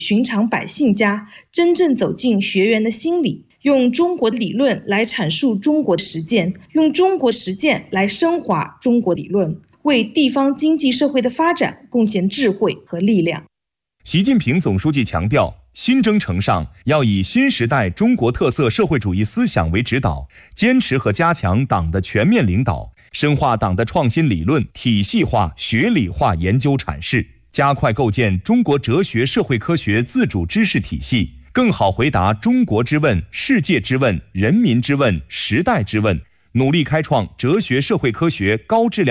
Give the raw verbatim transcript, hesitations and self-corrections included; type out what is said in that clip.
寻常百姓家，真正走进学员的心里，用中国理论来阐述中国实践，用中国实践来升华中国理论，为地方经济社会的发展贡献智慧和力量。 习近平总书记强调，新征程上要以新时代中国特色社会主义思想为指导，坚持和加强党的全面领导，深化党的创新理论体系化、学理化研究阐释，加快构建中国哲学社会科学自主知识体系，更好回答中国之问、世界之问、人民之问、时代之问，努力开创哲学社会科学高质量